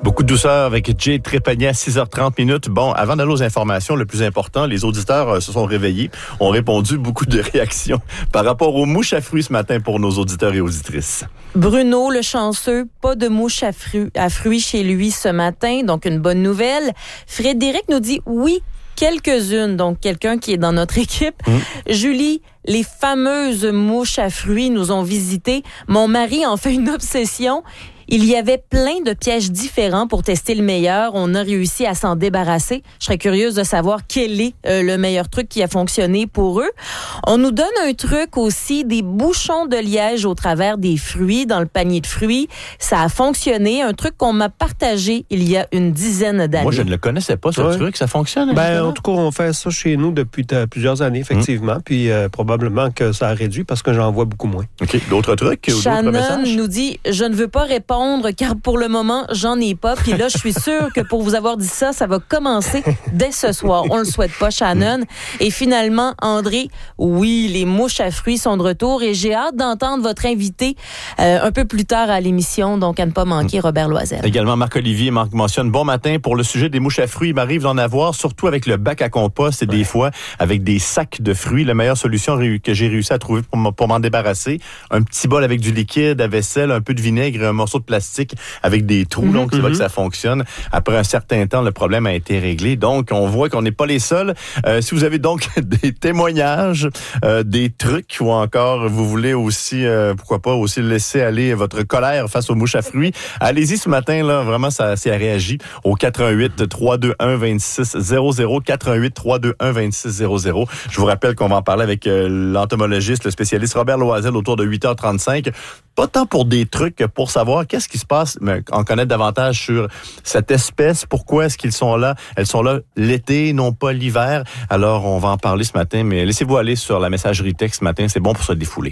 Beaucoup de douceur avec Jay Trépanier à 6h30. Bon, avant d'aller aux informations, le plus important, les auditeurs se sont réveillés, ont répondu beaucoup de réactions par rapport aux mouches à fruits ce matin pour nos auditeurs et auditrices. Bruno, le chanceux, pas de mouches à fruits chez lui ce matin, donc une bonne nouvelle. Frédéric nous dit oui, quelques-unes, donc quelqu'un qui est dans notre équipe. Julie, les fameuses mouches à fruits nous ont visité. Mon mari en fait une obsession. Il y avait plein de pièges différents pour tester le meilleur. On a réussi à s'en débarrasser. Je serais curieuse de savoir quel est le meilleur truc qui a fonctionné pour eux. On nous donne un truc aussi, des bouchons de liège au travers des fruits, dans le panier de fruits. Ça a fonctionné. Un truc qu'on m'a partagé il y a une dizaine d'années. Moi, je ne le connaissais pas, ce truc. Ça fonctionne? En tout cas, on fait ça chez nous depuis plusieurs années, effectivement. Puis probablement que ça a réduit parce que j'en vois beaucoup moins. OK. D'autres trucs ou d'autres messages? Shannon nous dit, je ne veux pas répondre car pour le moment, j'en ai pas. Puis là, je suis sûre que pour vous avoir dit ça, ça va commencer dès ce soir. On le souhaite pas, Shannon. Et finalement, André, oui, les mouches à fruits sont de retour et j'ai hâte d'entendre votre invité un peu plus tard à l'émission, donc à ne pas manquer, Robert Loisel. Également, Marc-Olivier mentionne bon matin pour le sujet des mouches à fruits. Il m'arrive d'en avoir, surtout avec le bac à compost et des fois avec des sacs de fruits. La meilleure solution que j'ai réussi à trouver pour m'en débarrasser, un petit bol avec du liquide à vaisselle, un peu de vinaigre et un morceau de plastique avec des trous, donc c'est vrai que ça fonctionne. Après un certain temps, le problème a été réglé. Donc, on voit qu'on n'est pas les seuls. Si vous avez donc des témoignages, des trucs ou encore vous voulez aussi, pourquoi pas, aussi laisser aller votre colère face aux mouches à fruits, allez-y ce matin, là, vraiment, ça a réagi au 88 321 26 00, 88 321 26 00. Je vous rappelle qu'on va en parler avec l'entomologiste, le spécialiste Robert Loisel autour de 8h35. Pas tant pour des trucs que pour savoir qu'est-ce qui se passe, mais en connaître davantage sur cette espèce. Pourquoi est-ce qu'ils sont là? Elles sont là l'été, non pas l'hiver. Alors, on va en parler ce matin, mais laissez-vous aller sur la messagerie texte ce matin. C'est bon pour se défouler.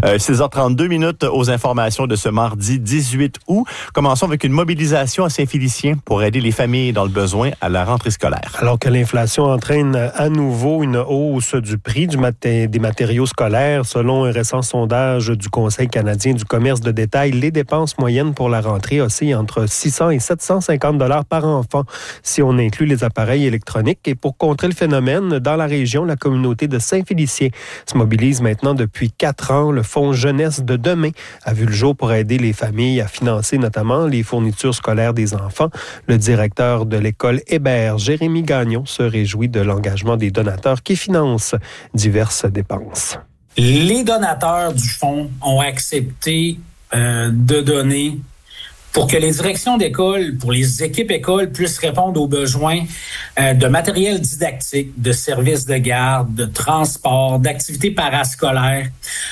6h32 aux informations de ce mardi 18 août. Commençons avec une mobilisation à Saint-Félicien pour aider les familles dans le besoin à la rentrée scolaire. Alors que l'inflation entraîne à nouveau une hausse du prix des matériaux scolaires, selon un récent sondage du Conseil canadien du commerce de détail, les dépenses moyennes pour la rentrée oscillent entre 600 et 750 $ par enfant si on inclut les appareils électroniques. Et pour contrer le phénomène, dans la région, la communauté de Saint-Félicien se mobilise maintenant depuis 4 ans. Le Fonds Jeunesse de demain a vu le jour pour aider les familles à financer notamment les fournitures scolaires des enfants. Le directeur de l'école Hébert, Jérémy Gagnon, se réjouit de l'engagement des donateurs qui financent diverses dépenses. Les donateurs du fonds ont accepté de donner pour que les directions d'école, pour les équipes écoles puissent répondre aux besoins de matériel didactique, de services de garde, de transport, d'activités parascolaires,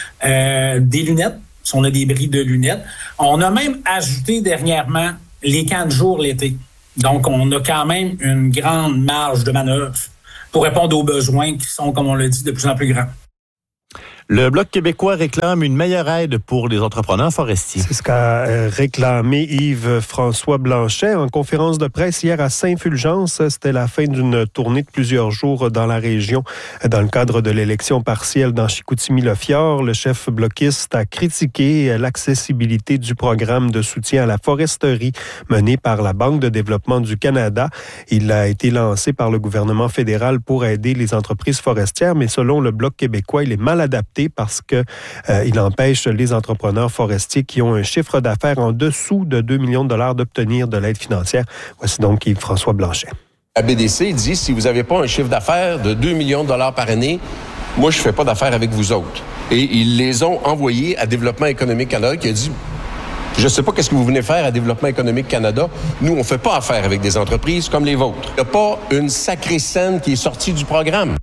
des lunettes, si on a des bris de lunettes. On a même ajouté dernièrement les camps de jour l'été. Donc, on a quand même une grande marge de manœuvre pour répondre aux besoins qui sont, comme on l'a dit, de plus en plus grands. Le Bloc québécois réclame une meilleure aide pour les entrepreneurs forestiers. C'est ce qu'a réclamé Yves-François Blanchet en conférence de presse hier à Saint-Fulgence. C'était la fin d'une tournée de plusieurs jours dans la région. Dans le cadre de l'élection partielle dans Chicoutimi-Le-Fjord, le chef bloquiste a critiqué l'accessibilité du programme de soutien à la foresterie mené par la Banque de développement du Canada. Il a été lancé par le gouvernement fédéral pour aider les entreprises forestières, mais selon le Bloc québécois, il est mal adapté parce que il empêche les entrepreneurs forestiers qui ont un chiffre d'affaires en dessous de 2 millions de $ d'obtenir de l'aide financière. Voici donc Yves-François Blanchet. La BDC dit, si vous n'avez pas un chiffre d'affaires de 2 millions de $ par année, moi, je ne fais pas d'affaires avec vous autres. Et ils les ont envoyés à Développement économique Canada qui a dit, je ne sais pas qu'est-ce que vous venez faire à Développement économique Canada. Nous, on ne fait pas affaire avec des entreprises comme les vôtres. Il n'y a pas une sacrée scène qui est sortie du programme.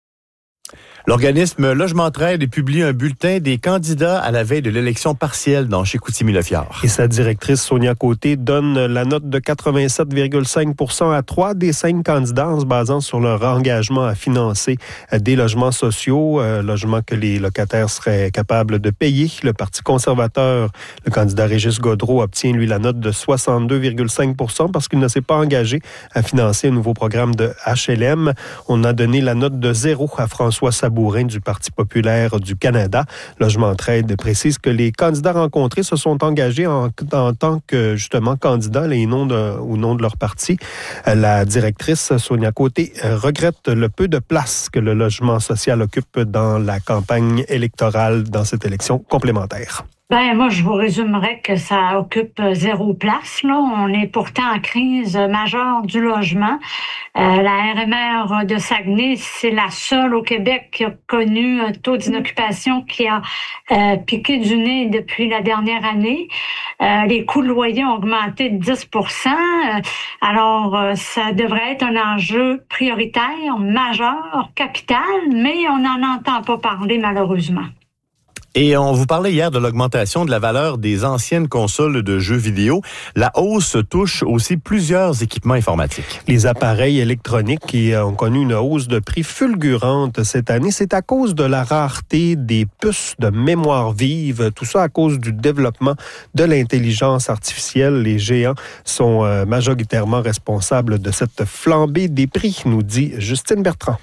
L'organisme Logement Trade publie un bulletin des candidats à la veille de l'élection partielle dans Chicoutimi-Le-Fjord. Et sa directrice Sonia Côté donne la note de 87,5 % à 3 des 5 candidats en se basant sur leur engagement à financer des logements sociaux, logements que les locataires seraient capables de payer. Le Parti conservateur, le candidat Régis Gaudreault, obtient lui la note de 62,5 % parce qu'il ne s'est pas engagé à financer un nouveau programme de HLM. On a donné la note de 0 à François Sabourin Sabourin du Parti populaire du Canada. Logement Trade précise que les candidats rencontrés se sont engagés en tant que, justement, candidats et non au nom de leur parti. La directrice Sonia Côté regrette le peu de place que le logement social occupe dans la campagne électorale dans cette élection complémentaire. Moi, je vous résumerais que ça occupe 0 place. Là. On est pourtant en crise majeure du logement. La RMR de Saguenay, c'est la seule au Québec qui a connu un taux d'inoccupation qui a piqué du nez depuis la dernière année. Les coûts de loyer ont augmenté de 10 %. Alors, ça devrait être un enjeu prioritaire, majeur, capital, mais on n'en entend pas parler malheureusement. Et on vous parlait hier de l'augmentation de la valeur des anciennes consoles de jeux vidéo. La hausse touche aussi plusieurs équipements informatiques. Les appareils électroniques qui ont connu une hausse de prix fulgurante cette année, c'est à cause de la rareté des puces de mémoire vive. Tout ça à cause du développement de l'intelligence artificielle. Les géants sont majoritairement responsables de cette flambée des prix, nous dit Justine Bertrand.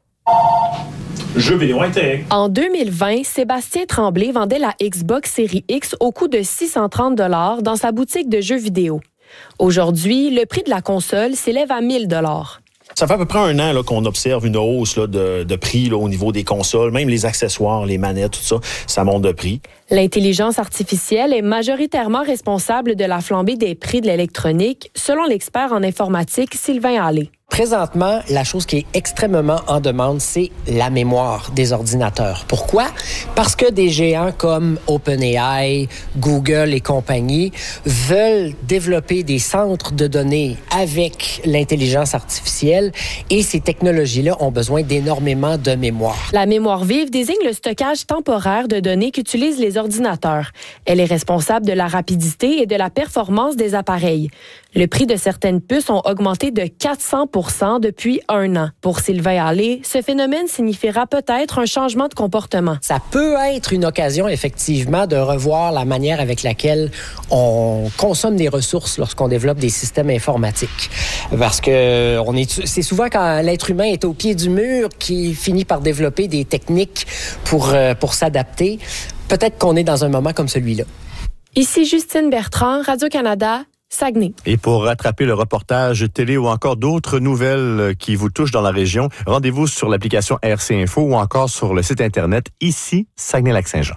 Jeux vidéo intègre. En 2020, Sébastien Tremblay vendait la Xbox Series X au coût de 630 $ dans sa boutique de jeux vidéo. Aujourd'hui, le prix de la console s'élève à 1 000 $. Ça fait à peu près 1 an là, qu'on observe une hausse là, de prix là, au niveau des consoles, même les accessoires, les manettes, tout ça, ça monte de prix. L'intelligence artificielle est majoritairement responsable de la flambée des prix de l'électronique, selon l'expert en informatique Sylvain Allais. Présentement, la chose qui est extrêmement en demande, c'est la mémoire des ordinateurs. Pourquoi? Parce que des géants comme OpenAI, Google et compagnie veulent développer des centres de données avec l'intelligence artificielle et ces technologies-là ont besoin d'énormément de mémoire. La mémoire vive désigne le stockage temporaire de données qu'utilisent les ordinateurs. Elle est responsable de la rapidité et de la performance des appareils. Le prix de certaines puces ont augmenté de 400 % depuis 1 an. Pour Sylvain Allais, ce phénomène signifiera peut-être un changement de comportement. Ça peut être une occasion, effectivement, de revoir la manière avec laquelle on consomme des ressources lorsqu'on développe des systèmes informatiques. Parce que c'est souvent quand l'être humain est au pied du mur qu'il finit par développer des techniques pour s'adapter. Peut-être qu'on est dans un moment comme celui-là. Ici Justine Bertrand, Radio-Canada, Saguenay. Et pour rattraper le reportage télé ou encore d'autres nouvelles qui vous touchent dans la région, rendez-vous sur l'application RC Info ou encore sur le site Internet ici, Saguenay-Lac-Saint-Jean.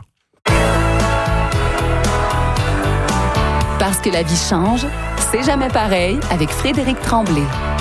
Parce que la vie change, c'est jamais pareil avec Frédéric Tremblay.